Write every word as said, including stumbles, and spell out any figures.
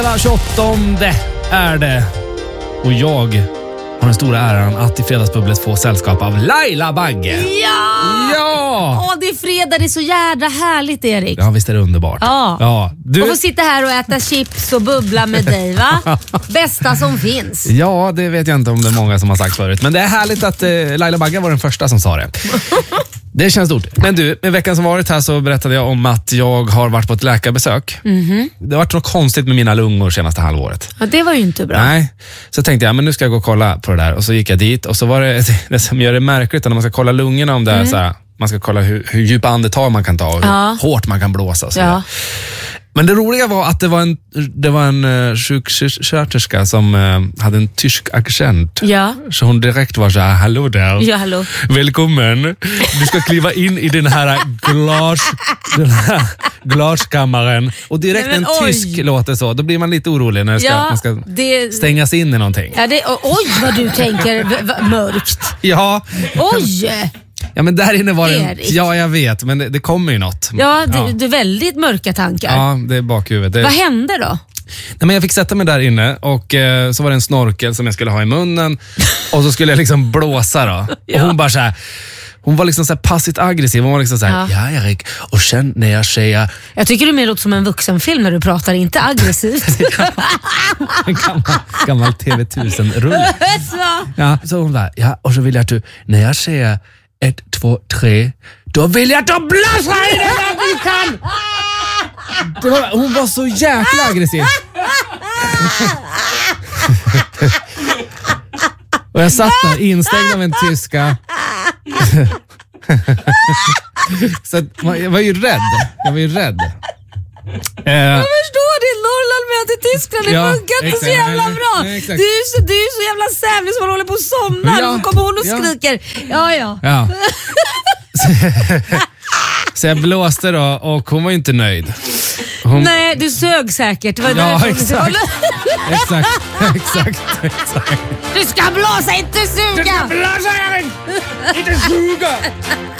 tjugoåttonde är det. Och jag har den stora äran att i fredagsbubblet få sällskap av Laila Bagge. Ja! Ja! Åh, det är fredag, det är så jävla härligt, Erik. Ja, visst är det underbart. Ja. Ja, du... Och få sitta här och äta chips och bubbla med dig, va? Bästa som finns. Ja, det vet jag inte om det är många som har sagt förut. Men det är härligt att eh, Laila Bagge var den första som sa det. Det känns stort. Men du, i veckan som varit här så berättade jag om att jag har varit på ett läkarbesök. Mm-hmm. Det har varit något konstigt med mina lungor senaste halvåret. Ja, det var ju inte bra. Nej, så tänkte jag, men nu ska jag gå och kolla på det där. Och så gick jag dit och så var det det som gör det märkligt när man ska kolla lungorna om det mm. är så här, man ska kolla hur, hur djupa andetag man kan ta och ja. hur hårt man kan blåsa och så ja. Men det roliga var att det var en, det var en uh, sjuksköterska som uh, hade en tysk accent. Ja. Så hon direkt var så här, hallå där. Ja, hallå. Välkommen. Du ska kliva in i den här, glas, den här glaskammaren. Och direkt Nej, men, en oj. tysk låter så. Då blir man lite orolig när det ska, ja, man ska det... stängas in i någonting. Ja, det... Oj, vad du tänker v- v- mörkt. Ja. Oj! Ja, men där inne var det... Erik. Ja, jag vet. Men det, det kommer ju något. Ja, det, ja. det är väldigt mörka tankar. Ja, det är bakhuvudet. Det... Vad hände då? Nej, men jag fick sätta mig där inne och eh, så var det en snorkel som jag skulle ha i munnen och så skulle jag liksom blåsa då. Ja. Och hon bara så här, hon var liksom så här passivt aggressiv. Hon var liksom så här, ja, ja Erik, och sen när jag säger... Jag tycker du mer låter som en vuxenfilm när du pratar, inte aggressivt. En gammal, gammal T V tusen-rulle. så. Ja, så hon bara, ja, och så vill jag att du, när jag säger ett, två, tre, då vill jag att du blåser i det där vi kan! Det var, hon var så jäkla aggressiv. Och jag satt där instängd av en tyska. Så att, jag var ju rädd. Jag var ju rädd. Eh, Jag förstår det, Norrland med till Tyskland, det ja, funkar inte exakt, så jävla nej, bra. nej, exakt. Du är så, du är så jävla sävlig som man håller på att somna. Ja, Och så kommer hon och ja. skriker. Ja, ja. ja. Så jag blåste då och hon var ju inte nöjd. Hon... Nej, du sög säkert. Det var Ja, därför du- exakt. exakt, exakt, exakt. Du ska blåsa, inte suga! Blåsa, Erik! Inte suga!